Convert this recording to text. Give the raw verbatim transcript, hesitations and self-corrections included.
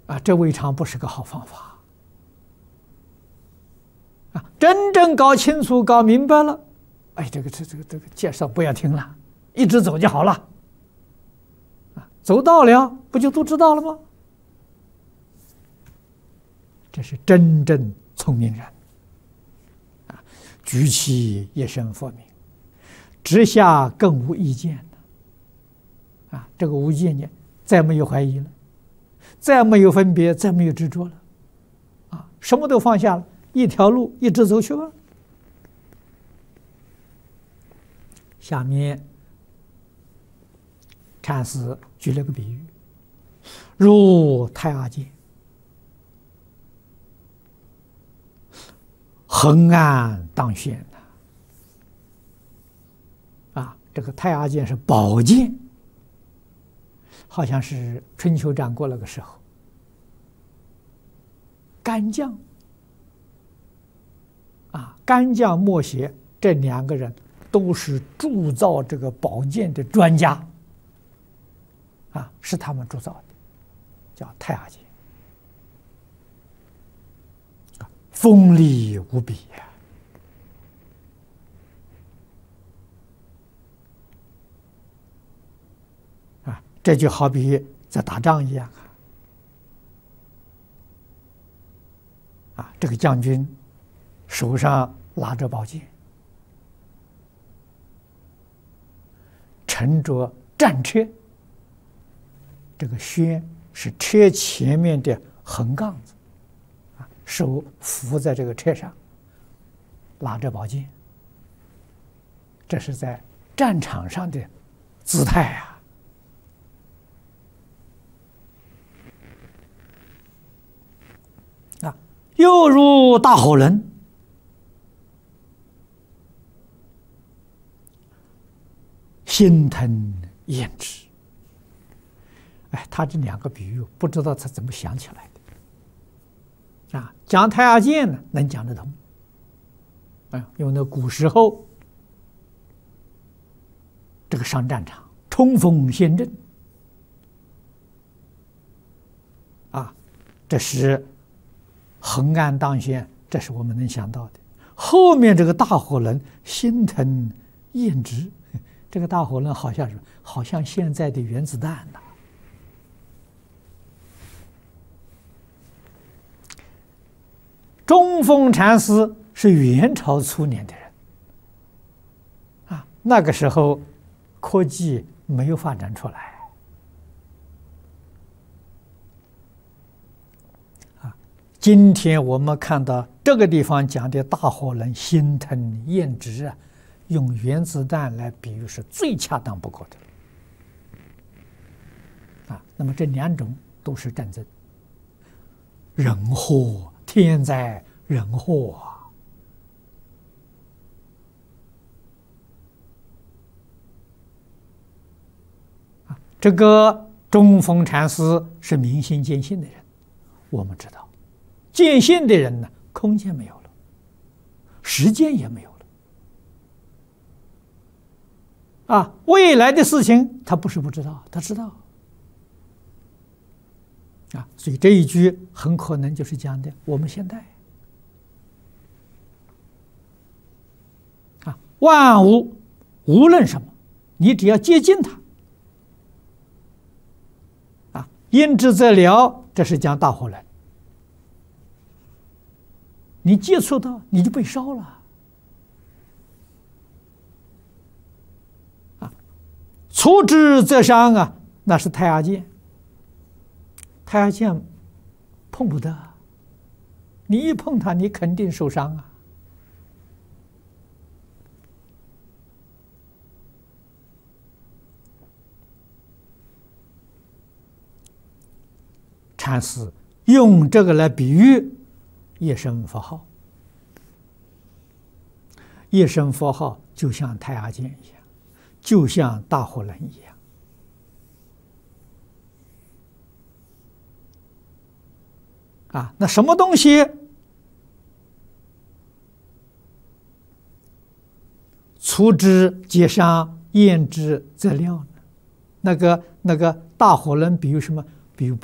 啊，这未尝不是个好方法啊！真正搞清楚、搞明白了，哎，这个这这个这个介绍不要听了，一直走就好了啊！走到了，不就都知道了吗？这是真正聪明人啊！举起一身佛名，直下更无意见了啊！这个无意见，再没有怀疑了。再没有分别，再没有执着了，啊，什么都放下了，一条路一直走去吧。下面禅师举了个比喻，如太阿剑，横按当轩啊，这个太阿剑是宝剑。好像是春秋战国那个时候，干将啊，干将莫邪这两个人都是铸造这个宝剑的专家啊，是他们铸造的，叫太阿剑，锋利无比呀。这就好比在打仗一样啊！啊，这个将军手上拿着宝剑，乘着战车，这个轩是车前面的横杠子，啊，手扶在这个车上，拿着宝剑，这是在战场上的姿态啊！又如大火轮，心腾焉知。哎，他这两个比喻，不知道他怎么想起来的。啊，讲太阿剑呢，能讲得通。啊，因为那古时候，这个上战场冲锋陷阵，啊，这是。横按当轩，这是我们能想到的。后面这个大火轮，心腾焉知，这个大火轮好像是好像现在的原子弹呐。中峰禅师是元朝初年的人啊，那个时候科技没有发展出来。今天我们看到这个地方讲的大火轮心腾焉知啊，用原子弹来比喻是最恰当不过的啊。那么这两种都是战争，人祸天灾人祸啊。这个中峰禅师是明心见性的人，我们知道。见性的人呢，空间没有了，时间也没有了，啊，未来的事情他不是不知道，他知道，啊，所以这一句很可能就是讲的我们现代，啊，万物无论什么，你只要接近它，啊，因之则了，这是讲大火轮。你接触到，你就被烧了啊！触之则伤啊，那是太阿剑。太阿剑碰不得，你一碰它，你肯定受伤啊！禅师用这个来比喻一声佛号，一声佛号就像太阿剑一样，就像大火轮一样啊。那什么东西触之即伤，厌之则料呢？那个那个大火轮比喻什么？比喻